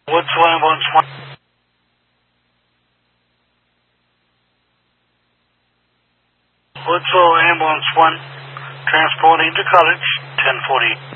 Woodsville Ambulance 1. Woodsville Ambulance 1, transporting to College, 1040.